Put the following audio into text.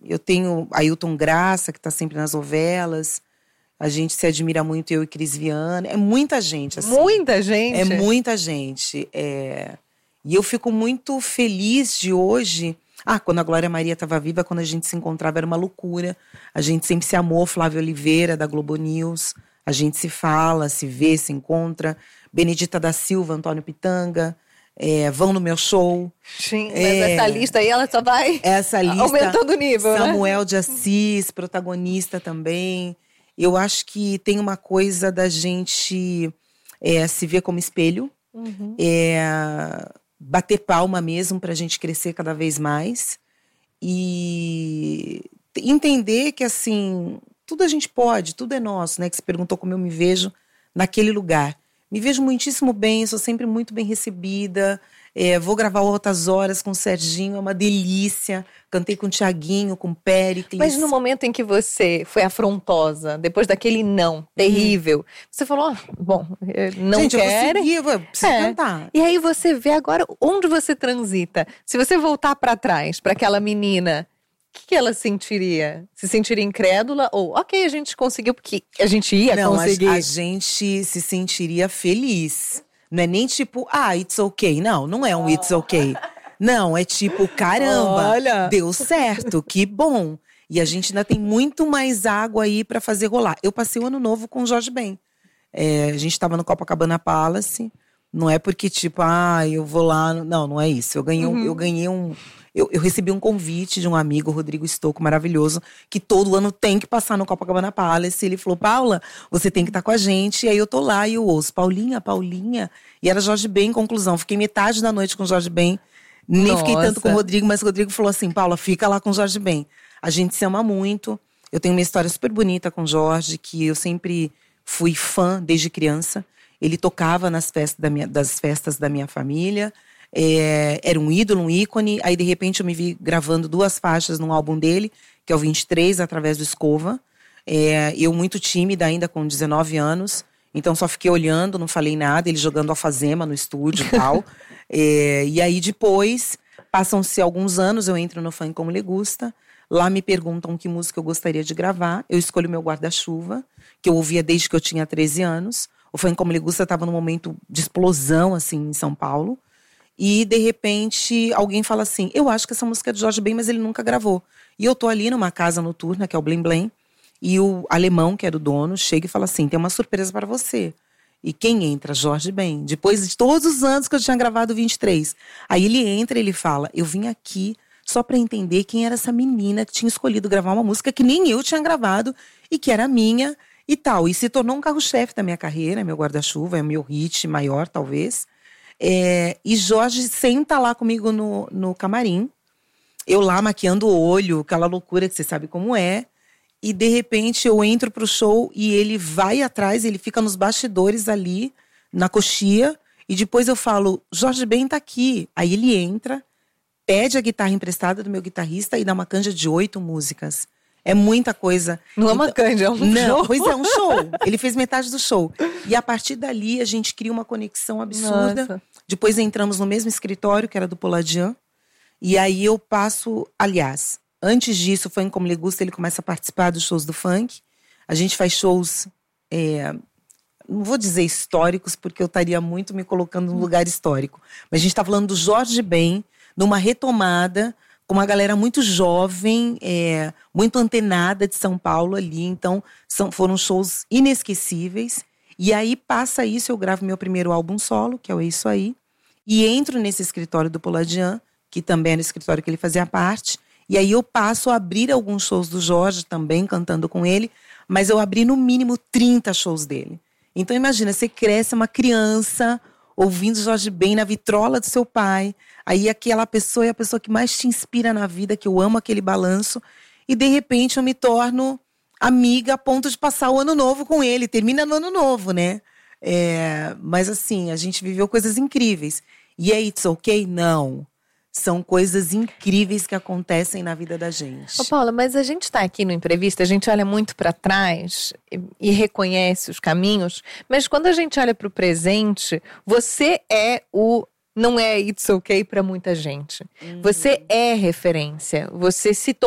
Eu tenho Ailton Graça, que tá sempre nas novelas. A gente se admira muito, eu e Cris Viana. É muita gente, assim. Muita gente? É muita gente. E eu fico muito feliz de hoje. Quando a Glória Maria estava viva, quando a gente se encontrava, era uma loucura. A gente sempre se amou. Flávia Oliveira, da Globo News. A gente se fala, se vê, se encontra. Benedita da Silva, Antônio Pitanga. Vão no meu show. Sim, mas essa lista aí, ela só vai aumentando o nível, Samuel de Assis, protagonista também. Eu acho que tem uma coisa da gente se ver como espelho. Uhum. Bater palma mesmo pra gente crescer cada vez mais. E entender que, assim, tudo a gente pode, tudo é nosso, né? Que você perguntou como eu me vejo naquele lugar. Me vejo muitíssimo bem, sou sempre muito bem recebida. Vou gravar Altas Horas com o Serginho, é uma delícia. Cantei com o Thiaguinho, com o Péricles. Mas no momento em que você foi afrontosa, depois daquele não terrível, você falou, não gente, quero. Eu preciso cantar. E aí você vê agora onde você transita. Se você voltar pra trás, pra aquela menina, o que ela sentiria? Se sentiria incrédula ou, ok, a gente conseguiu, porque a gente ia conseguir. A gente se sentiria feliz. Não é nem tipo, it's okay. Não é um it's okay. Não, é tipo, caramba, olha, deu certo, que bom. E a gente ainda tem muito mais água aí pra fazer rolar. Eu passei o ano novo com o Jorge Ben. A gente tava no Copacabana Palace. Não é porque tipo, eu vou lá. Não é isso. Eu recebi um convite de um amigo, Rodrigo Stocco, maravilhoso, que todo ano tem que passar no Copacabana Palace. Ele falou, Paula, você tem que estar com a gente. E aí eu tô lá e eu ouço, Paulinha. E era Jorge Ben, conclusão. Fiquei metade da noite com o Jorge Ben. Nem fiquei tanto com o Rodrigo, mas o Rodrigo falou assim, Paula, fica lá com o Jorge Ben. A gente se ama muito. Eu tenho uma história super bonita com o Jorge, que eu sempre fui fã desde criança. Ele tocava nas das festas da minha família. Era um ídolo, um ícone. Aí, de repente, eu me vi gravando 2 faixas num álbum dele, que é o 23, através do Escova. Eu muito tímida ainda, com 19 anos. Então, só fiquei olhando, não falei nada. Ele jogando alfazema no estúdio e tal. E aí, depois, passam-se alguns anos, eu entro no Funk Como Lhe Gusta. Lá me perguntam que música eu gostaria de gravar. Eu escolho meu Guarda-Chuva, que eu ouvia desde que eu tinha 13 anos. O Funk Como Lhe Gusta estava num momento de explosão, assim, em São Paulo. E, de repente, alguém fala assim, eu acho que essa música é de Jorge Ben, mas ele nunca gravou. E eu tô ali numa casa noturna, que é o Blém Blém, e o alemão, que era o dono, chega e fala assim, tem uma surpresa para você. E quem entra? Jorge Ben. Depois de todos os anos que eu tinha gravado 23. Aí ele entra e ele fala, eu vim aqui só para entender quem era essa menina que tinha escolhido gravar uma música que nem eu tinha gravado e que era minha e tal. E se tornou um carro-chefe da minha carreira, meu Guarda-Chuva, é o meu hit maior, talvez. E Jorge senta lá comigo no camarim. Eu lá maquiando o olho, aquela loucura que você sabe como é. E de repente eu entro pro show e ele vai atrás, ele fica nos bastidores ali, na coxia. E depois eu falo, Jorge Ben tá aqui. Aí ele entra, pede a guitarra emprestada do meu guitarrista e dá uma canja de 8 músicas. É muita coisa. Não é uma canja, é um show. Pois é, um show. Ele fez metade do show. E a partir dali a gente cria uma conexão absurda. Nossa. Depois entramos no mesmo escritório, que era do Poladian. E aí eu passo, aliás, antes disso, o Funk Como Lhe Gusta, ele começa a participar dos shows do funk. A gente faz shows, não vou dizer históricos, porque eu estaria muito me colocando num lugar histórico. Mas a gente está falando do Jorge Ben, numa retomada, com uma galera muito jovem, muito antenada de São Paulo ali. Então, foram shows inesquecíveis. E aí, passa isso, eu gravo meu primeiro álbum solo, que é o É Isso Aí. E entro nesse escritório do Poladian, que também era o escritório que ele fazia parte. E aí eu passo a abrir alguns shows do Jorge também, cantando com ele. Mas eu abri no mínimo 30 shows dele. Então imagina, você cresce uma criança ouvindo Jorge Ben na vitrola do seu pai. Aí aquela pessoa é a pessoa que mais te inspira na vida, que eu amo aquele balanço. E de repente eu me torno amiga a ponto de passar o ano novo com ele. Termina no ano novo, né? Mas assim, a gente viveu coisas incríveis. E é It's Okay? Não. São coisas incríveis que acontecem na vida da gente. Ô Paula, mas a gente tá aqui no Entrevista, a gente olha muito para trás e reconhece os caminhos, mas quando a gente olha para o presente, você não é It's Okay para muita gente. Você é referência, você se